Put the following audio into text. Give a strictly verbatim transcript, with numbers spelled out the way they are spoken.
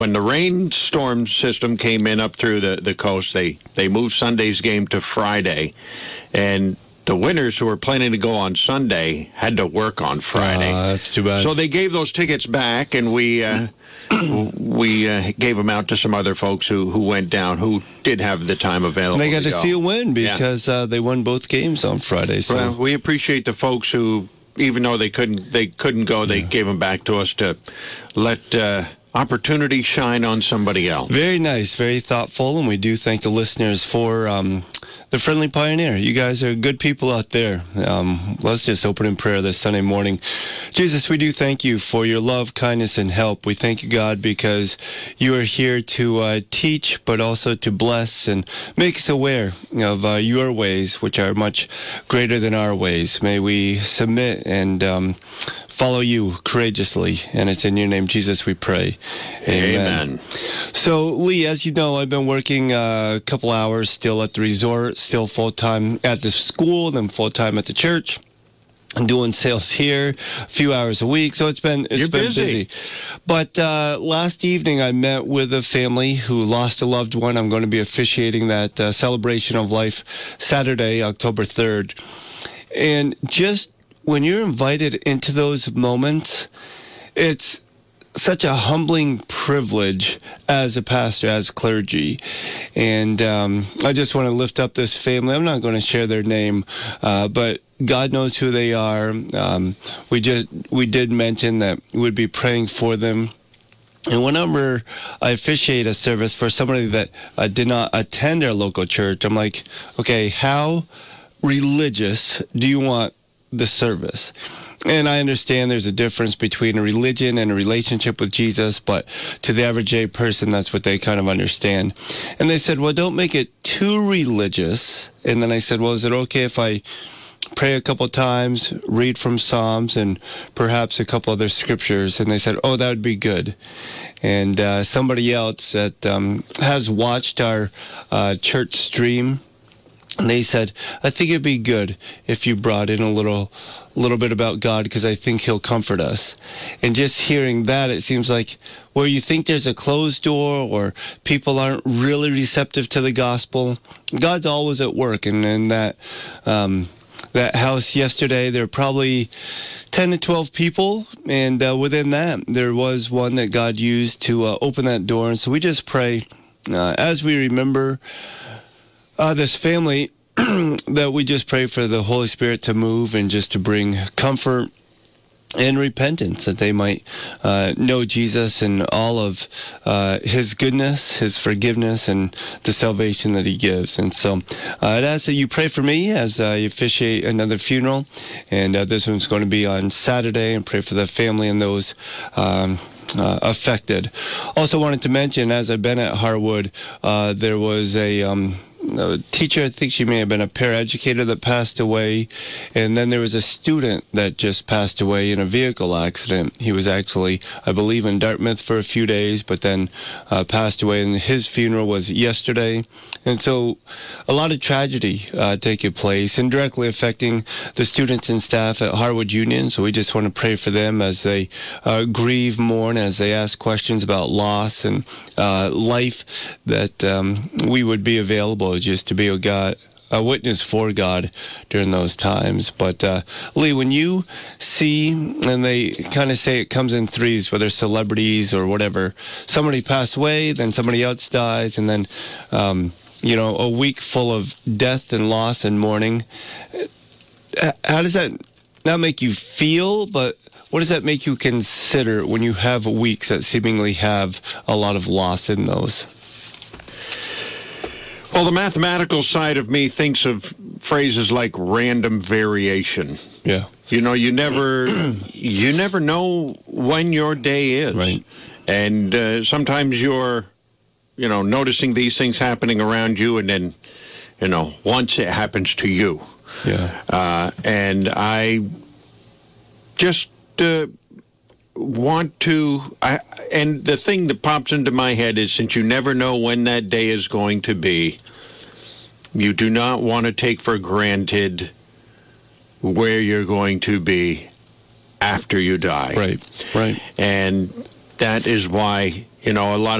when the rainstorm system came in up through the, the coast, they, they moved Sunday's game to Friday. And the winners who were planning to go on Sunday had to work on Friday. Uh, that's too bad. So they gave those tickets back, and we uh, we uh, gave them out to some other folks who, who went down, who did have the time available. And they got to, to see a win because yeah. uh, they won both games on Friday. So well, we appreciate the folks who, even though they couldn't they couldn't go, they yeah. gave them back to us to let uh, opportunity shine on somebody else. Very nice, very thoughtful, and we do thank the listeners for um, the Friendly Pioneer. You guys are good people out there. Um, let's just open in prayer this Sunday morning. Jesus, we do thank you for your love, kindness, and help. We thank you, God, because you are here to uh, teach, but also to bless and make us aware of uh, your ways, which are much greater than our ways. May we submit and um, follow you courageously, and it's in your name, Jesus, we pray. Amen. Amen. So, Lee, as you know, I've been working uh, a couple hours still at the resort, still full-time at the school, then full-time at the church. I'm doing sales here a few hours a week, so it's been it's You're been busy. busy. But uh, last evening, I met with a family who lost a loved one. I'm going to be officiating that uh, celebration of life Saturday, October third. And just when you're invited into those moments, it's such a humbling privilege as a pastor, as clergy. And um, I just want to lift up this family. I'm not going to share their name, uh, but God knows who they are. Um, we just we did mention that we would be praying for them. And whenever I officiate a service for somebody that uh, did not attend our local church, I'm like, okay, how religious do you want the service? And I understand there's a difference between a religion and a relationship with Jesus, but to the average day person, that's what they kind of understand. And they said, well, don't make it too religious. And then I said, well, is it okay if I pray a couple times, read from Psalms, and perhaps a couple other scriptures? And they said, oh, that would be good. And uh, somebody else that um, has watched our uh, church stream, and they said, I think it'd be good if you brought in a little little bit about God, because I think he'll comfort us. And just hearing that, it seems like where you think there's a closed door or people aren't really receptive to the gospel, God's always at work. And in that um, that house yesterday, there were probably ten to twelve people, and uh, within that, there was one that God used to uh, open that door. And so we just pray uh, as we remember Uh, this family, that we just pray for the Holy Spirit to move and just to bring comfort and repentance, that they might uh, know Jesus and all of uh, his goodness, his forgiveness, and the salvation that he gives. And so uh, I'd ask that you pray for me as I officiate another funeral, and uh, this one's going to be on Saturday, and pray for the family and those um, uh, affected. Also wanted to mention, as I've been at Harwood, uh, there was a um, a teacher, I think she may have been a paraeducator, that passed away, and then there was a student that just passed away in a vehicle accident. He was actually, I believe, in Dartmouth for a few days, but then uh, passed away, and his funeral was yesterday. And so a lot of tragedy uh, taking place and directly affecting the students and staff at Harwood Union. So we just want to pray for them as they uh, grieve, mourn, as they ask questions about loss and uh, life, that um, we would be available just to be a God, a witness for God during those times. But uh, Lee, when you see, and they kind of say it comes in threes, whether celebrities or whatever, somebody passed away, then somebody else dies, and then um, you know, a week full of death and loss and mourning. How does that not make you feel, but what does that make you consider when you have weeks that seemingly have a lot of loss in those? Well, the mathematical side of me thinks of phrases like random variation. Yeah. You know, you never you never know when your day is. Right. And uh, sometimes you're, you know, noticing these things happening around you, and then, you know, once it happens to you. Yeah. Uh, and I just uh, want to, I, and the thing that pops into my head is, since you never know when that day is going to be, you do not want to take for granted where you're going to be after you die. Right, right. And that is why, you know, a lot